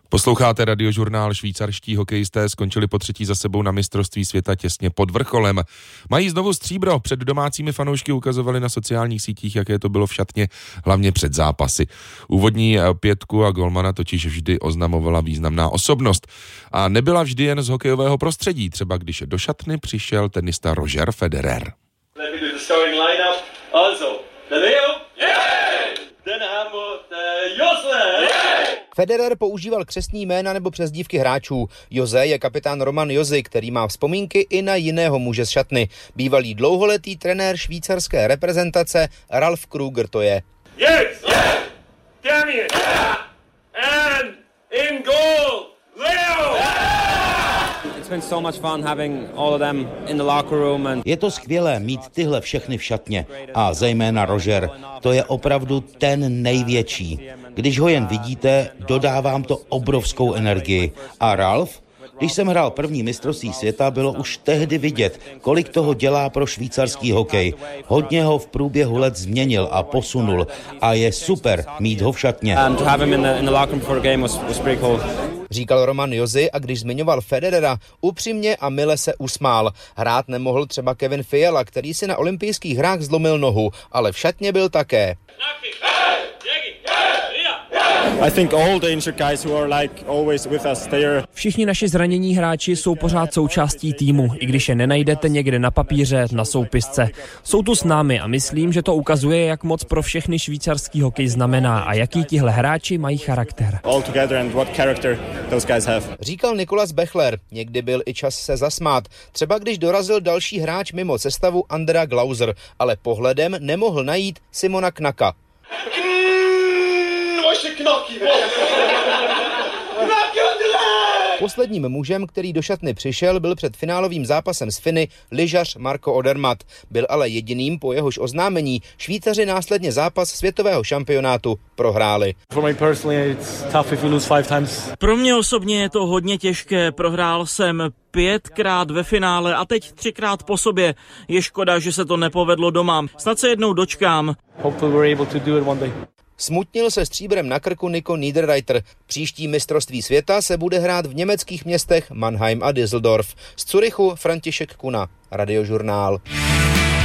Posloucháte Radiožurnál. Švýcarští hokejisté skončili po třetí za sebou na mistrovství světa těsně pod vrcholem. Mají znovu stříbro. Před domácími fanoušky ukazovali na sociálních sítích, jaké to bylo v šatně, hlavně před zápasy. Úvodní pětku a golmana totiž vždy oznamovala významná osobnost. A nebyla vždy jen z hokejového prostředí, třeba když do šatny přišel tenista Roger Federer. Federer používal křestní jména nebo přezdívky hráčů. Jose je kapitán Roman Josi, který má vzpomínky i na jiného muže z šatny. Bývalý dlouholetý trenér švýcarské reprezentace Ralf Kruger to je. Yes! Yeah! Damn it! Yeah! And in goal, Leo! Je to skvělé mít tyhle všechny v šatně a zejména Roger. To je opravdu ten největší. Když ho jen vidíte, dodávám to obrovskou energii. A Ralf? Když jsem hrál první mistrovství světa, bylo už tehdy vidět, kolik toho dělá pro švýcarský hokej. Hodně ho v průběhu let změnil a posunul a je super mít ho v šatně. Říkal Roman Josi a když zmiňoval Federera, upřímně a mile se usmál. Hrát nemohl třeba Kevin Fiala, který si na olympijských hrách zlomil nohu, ale v šatně byl také. Všichni naši zranění hráči jsou pořád součástí týmu, i když je nenajdete někde na papíře, na soupisce. Jsou tu s námi a myslím, že to ukazuje, jak moc pro všechny švýcarský hokej znamená a jaký tihle hráči mají charakter. Říkal Nikolas Bechler, někdy byl i čas se zasmát, třeba když dorazil další hráč mimo sestavu Andrea Glauser, ale pohledem nemohl najít Simona Knaka. Posledním mužem, který do šatny přišel, byl před finálovým zápasem s Finy lyžař Marko Odermatt. Byl ale jediným, po jehož oznámení Švýcaři následně zápas světového šampionátu prohráli. Pro mě osobně je to hodně těžké. Prohrál jsem 5krát ve finále a teď 3krát po sobě. Je škoda, že se to nepovedlo doma. Snad se jednou dočkám. Smutnil se stříbrem na krku Nico Niederreiter. Příští mistrovství světa se bude hrát v německých městech Mannheim a Düsseldorf. Z Curychu František Kuna, Radiožurnál.